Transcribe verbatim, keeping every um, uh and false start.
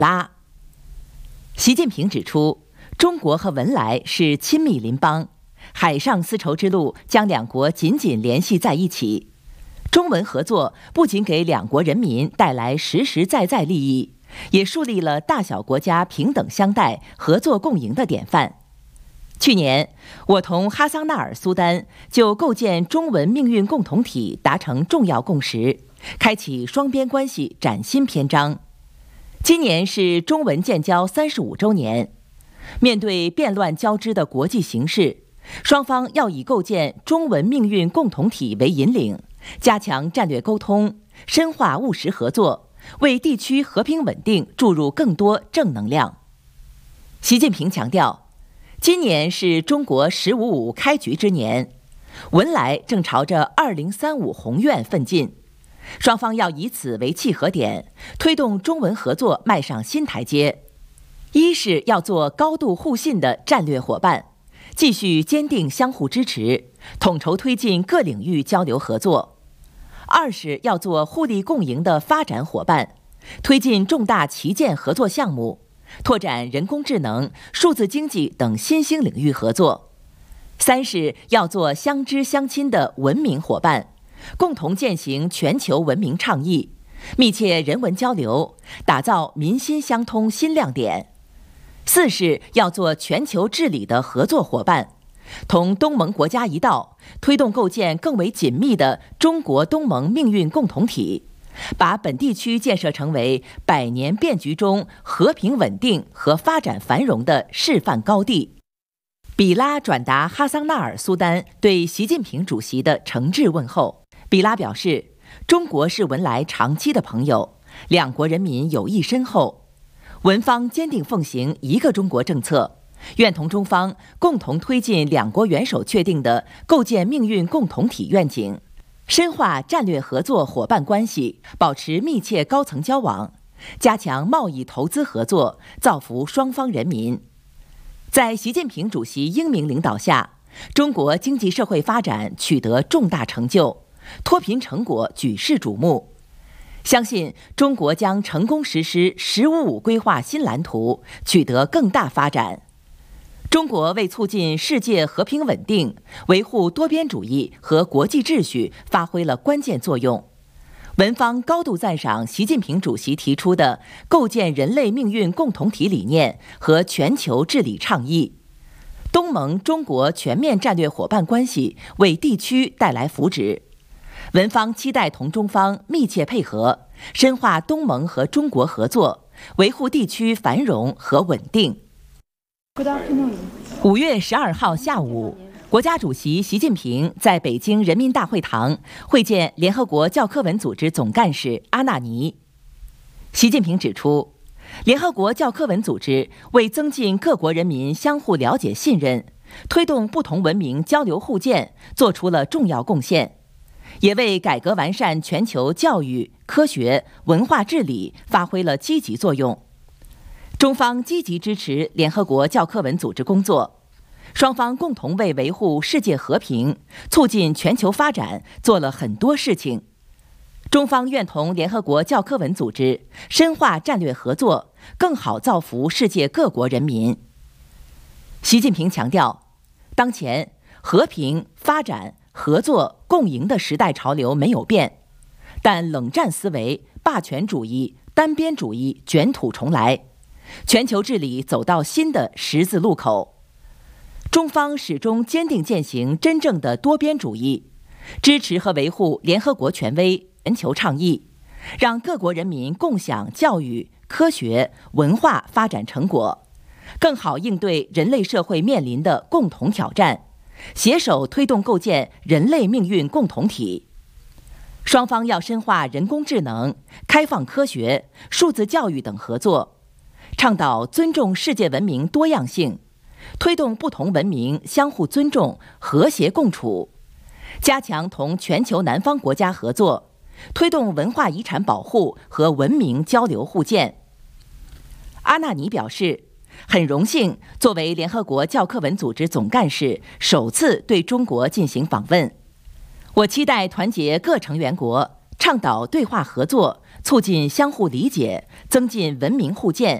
拉。习近平指出，中国和文莱是亲密邻邦，海上丝绸之路将两国紧紧联系在一起。中文合作不仅给两国人民带来实实在在利益，也树立了大小国家平等相待、合作共赢的典范。去年，我同哈桑纳尔苏丹就构建中文命运共同体达成重要共识，开启双边关系崭新篇章。今年是中文建交三十五周年，面对变乱交织的国际形势，双方要以构建中文命运共同体为引领，加强战略沟通，深化务实合作，为地区和平稳定注入更多正能量。习近平强调，今年是中国“十五五”开局之年，文莱正朝着二零三五宏愿奋进，双方要以此为契合点，推动中文合作迈上新台阶。一是要做高度互信的战略伙伴，继续坚定相互支持，统筹推进各领域交流合作；二是要做互利共赢的发展伙伴，推进重大旗舰合作项目，拓展人工智能、数字经济等新兴领域合作；三是要做相知相亲的文明伙伴，共同践行全球文明倡议，密切人文交流，打造民心相通新亮点；四是要做全球治理的合作伙伴，同东盟国家一道，推动构建更为紧密的中国东盟命运共同体，把本地区建设成为百年变局中和平稳定和发展繁荣的示范高地。比拉转达哈桑纳尔苏丹对习近平主席的诚挚问候。比拉表示，中国是文莱长期的朋友，两国人民友谊深厚，文方坚定奉行一个中国政策，愿同中方共同推进两国元首确定的构建命运共同体愿景，深化战略合作伙伴关系，保持密切高层交往，加强贸易投资合作，造福双方人民。在习近平主席英明领导下，中国经济社会发展取得重大成就，脱贫成果举世瞩目。相信中国将成功实施“十五五”规划新蓝图，取得更大发展。中国为促进世界和平稳定、维护多边主义和国际秩序发挥了关键作用。文方高度赞赏习近平主席提出的构建人类命运共同体理念和全球治理倡议。东盟中国全面战略伙伴关系为地区带来福祉。文方期待同中方密切配合，深化东盟和中国合作，维护地区繁荣和稳定。五月十二号下午，国家主席习近平在北京人民大会堂会见联合国教科文组织总干事阿纳尼。习近平指出，联合国教科文组织为增进各国人民相互了解信任，推动不同文明交流互鉴做出了重要贡献，也为改革完善全球教育、科学、文化治理发挥了积极作用。中方积极支持联合国教科文组织工作，双方共同为维护世界和平、促进全球发展做了很多事情。中方愿同联合国教科文组织深化战略合作，更好造福世界各国人民。习近平强调，当前和平、发展、合作、共赢的时代潮流没有变，但冷战思维、霸权主义、单边主义卷土重来，全球治理走到新的十字路口。中方始终坚定践行真正的多边主义，支持和维护联合国权威、全球倡议，让各国人民共享教育、科学、文化发展成果，更好应对人类社会面临的共同挑战，携手推动构建人类命运共同体。双方要深化人工智能、开放科学、数字教育等合作，倡导尊重世界文明多样性，推动不同文明相互尊重、和谐共处，加强同全球南方国家合作，推动文化遗产保护和文明交流互鉴。阿纳尼表示，很荣幸作为联合国教科文组织总干事首次对中国进行访问。我期待团结各成员国，倡导对话合作， 促进相互理解，增进文明互鉴，